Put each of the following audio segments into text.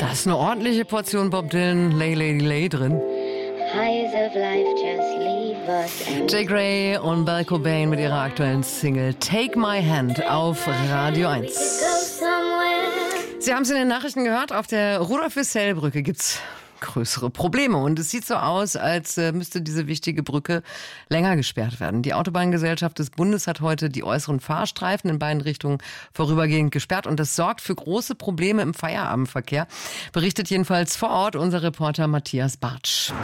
Da ist eine ordentliche Portion Bob Dylan, Lay Lady Lay drin. Jay Gray und Belle Cobain mit ihrer aktuellen Single Take My Hand auf Radio 1. Sie haben es in den Nachrichten gehört, auf der Rudolf-Wissell-Brücke gibt's größere Probleme. Und es sieht so aus, als müsste diese wichtige Brücke länger gesperrt werden. Die Autobahngesellschaft des Bundes hat heute die äußeren Fahrstreifen in beiden Richtungen vorübergehend gesperrt. Und das sorgt für große Probleme im Feierabendverkehr. Berichtet jedenfalls vor Ort unser Reporter Matthias Bartsch.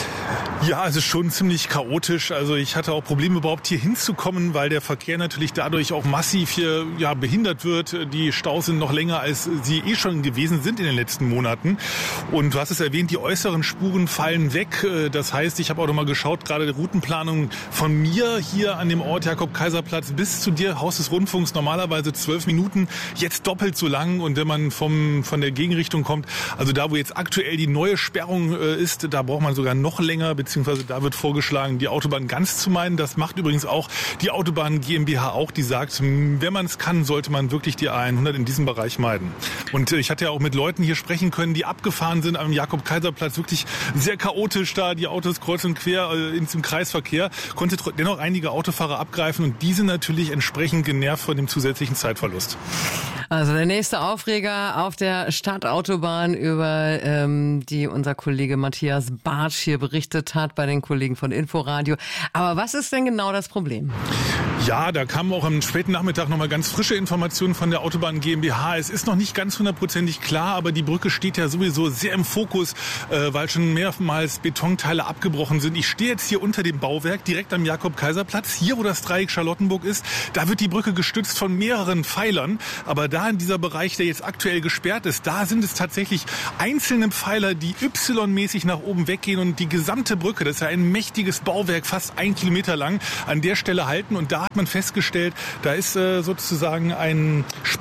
Ja, es ist schon ziemlich chaotisch. Also ich hatte auch Probleme, überhaupt hier hinzukommen, weil der Verkehr natürlich dadurch auch massiv hier behindert wird. Die Staus sind noch länger, als sie schon gewesen sind in den letzten Monaten. Und du hast es erwähnt, die äußeren Spuren fallen weg. Das heißt, ich habe auch noch mal geschaut, gerade die Routenplanung von mir hier an dem Ort Jakob-Kaiser-Platz bis zu dir, Haus des Rundfunks, normalerweise 12 Minuten, jetzt doppelt so lang. Und wenn man von der Gegenrichtung kommt, also da, wo jetzt aktuell die neue Sperrung ist, da braucht man sogar noch länger, beziehungsweise da wird vorgeschlagen, die Autobahn ganz zu meiden. Das macht übrigens auch die Autobahn GmbH auch, die sagt, wenn man es kann, sollte man wirklich die A100 in diesem Bereich meiden. Und ich hatte ja auch mit Leuten hier sprechen können, die abgefahren sind am Jakob-Kaiser-Platz, wirklich sehr chaotisch da, die Autos kreuz und quer im Kreisverkehr, konnte dennoch einige Autofahrer abgreifen und die sind natürlich entsprechend genervt von dem zusätzlichen Zeitverlust. Also der nächste Aufreger auf der Stadtautobahn, über die unser Kollege Matthias Bartsch hier berichtet hat bei den Kollegen von Inforadio. Aber was ist denn genau das Problem? Ja, da kamen auch am späten Nachmittag nochmal ganz frische Informationen von der Autobahn GmbH. Es ist noch nicht ganz hundertprozentig klar, aber die Brücke steht ja sowieso sehr im Fokus, weil schon mehrmals Betonteile abgebrochen sind. Ich stehe jetzt hier unter dem Bauwerk, direkt am Jakob-Kaiser-Platz, hier wo das Dreieck Charlottenburg ist. Da wird die Brücke gestützt von mehreren Pfeilern, aber da in dieser Bereich, der jetzt aktuell gesperrt ist, da sind es tatsächlich einzelne Pfeiler, die Y-mäßig nach oben weggehen und die gesamte Brücke, das ist ja ein mächtiges Bauwerk, fast 1 Kilometer lang, an der Stelle halten. Und da hat man festgestellt, da ist sozusagen ein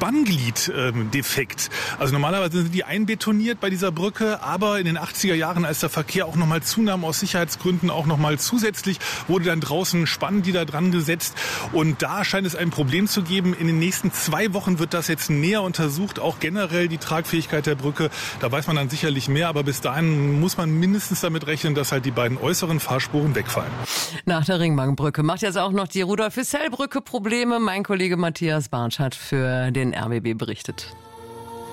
Spannglied-Defekt. Also normalerweise sind die einbetoniert bei dieser Brücke, aber in den 80er Jahren, als der Verkehr auch nochmal zunahm aus Sicherheitsgründen, auch nochmal zusätzlich, wurde dann draußen Spannglieder dran gesetzt. Und da scheint es ein Problem zu geben. In den nächsten 2 Wochen wird das jetzt näher untersucht, auch generell die Tragfähigkeit der Brücke. Da weiß man dann sicherlich mehr, aber bis dahin muss man mindestens damit rechnen, dass halt die beiden äußeren Fahrspuren wegfallen. Nach der Ringbankbrücke macht jetzt auch noch die Rudolf-Wissell-Brücke Probleme. Mein Kollege Matthias Bartsch hat für den RBB berichtet.